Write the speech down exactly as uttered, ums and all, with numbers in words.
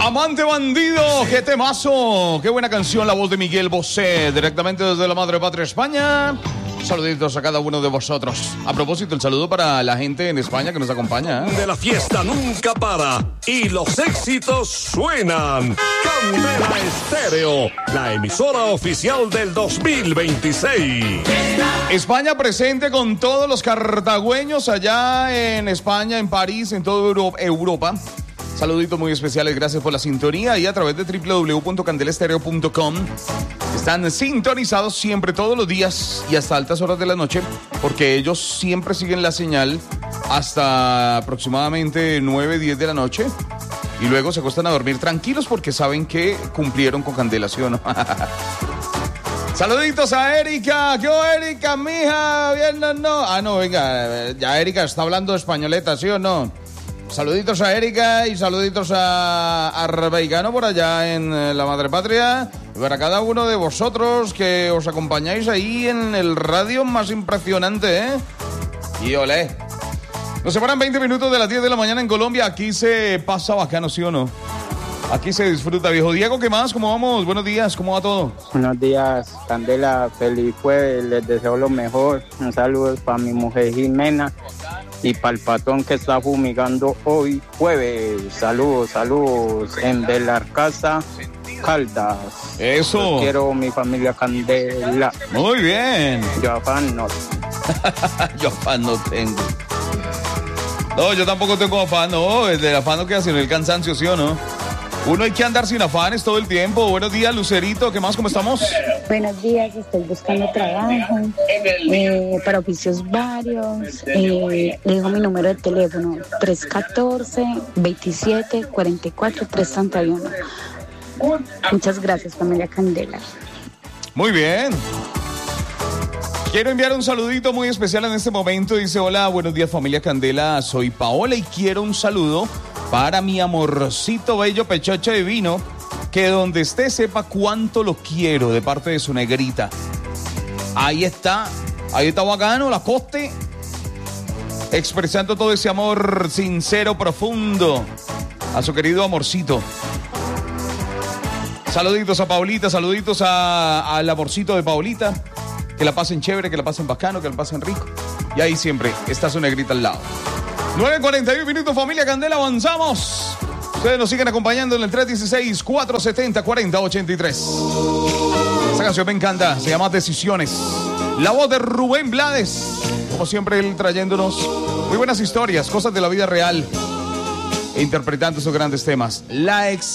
Amante bandido, qué temazo, qué buena canción, la voz de Miguel Bosé, directamente desde la madre patria España. Saluditos a cada uno de vosotros. A propósito, el saludo para la gente en España que nos acompaña, ¿eh? De la fiesta nunca para y los éxitos suenan. Candela Estéreo, la emisora oficial del dos mil veintiséis. España presente con todos los cartagüeños allá en España, en París, en toda Europa. Saluditos muy especiales, gracias por la sintonía y a través de doble u doble u doble u punto candela estéreo punto com. Están sintonizados siempre, todos los días y hasta altas horas de la noche, porque ellos siempre siguen la señal hasta aproximadamente nueve, diez de la noche y luego se acuestan a dormir tranquilos porque saben que cumplieron con Candela, ¿sí o no? Saluditos a Erika. ¿Qué oh, Erika, mija? ¿Bien o no? Ah, no, venga, ya Erika está hablando españoleta, ¿sí o no? Saluditos a Erika y saluditos a, a Rebeicano por allá en eh, la madre patria. Y para cada uno de vosotros que os acompañáis ahí en el radio más impresionante, ¿eh? Y olé. Nos separan veinte minutos de las diez de la mañana en Colombia. Aquí se pasa bacano, ¿sí o no? Aquí se disfruta, viejo. Diego, ¿qué más? ¿Cómo vamos? Buenos días, ¿cómo va todo? Buenos días, Candela. Feliz jueves. Les deseo lo mejor. Un saludo para mi mujer Jimena. Y para el patrón que está fumigando hoy jueves. Saludos, saludos en Belarcasa, Caldas. Eso. Los quiero, mi familia Candela. Muy bien. Yo afán no. Yo afán no tengo. No, yo tampoco tengo afán, no. El del afán no queda sino el cansancio, ¿sí o no? Uno hay que andar sin afanes todo el tiempo. Buenos días, Lucerito. ¿Qué más? ¿Cómo estamos? Buenos días, estoy buscando trabajo eh, para oficios varios. Eh, le dejo mi número de teléfono, tres uno cuatro, veintisiete cuarenta y cuatro, trescientos treinta y uno. Muchas gracias, familia Candela. Muy bien. Quiero enviar un saludito muy especial en este momento. Dice, hola, buenos días, familia Candela. Soy Paola y quiero un saludo para mi amorcito bello pechocho divino, que donde esté sepa cuánto lo quiero, de parte de su negrita. Ahí está, ahí está bacano, la coste, expresando todo ese amor sincero, profundo, a su querido amorcito. Saluditos a Paulita, saluditos a, al amorcito de Paulita, que la pasen chévere, que la pasen bacano, que la pasen rico. Y ahí siempre está su negrita al lado. nueve cuarenta y uno minutos, familia Candela, avanzamos. Ustedes nos siguen acompañando en el tres uno seis, cuatro siete cero, cuatro cero ocho tres. Esta canción me encanta, se llama Decisiones. La voz de Rubén Blades, como siempre él trayéndonos muy buenas historias, cosas de la vida real e interpretando esos grandes temas. La ex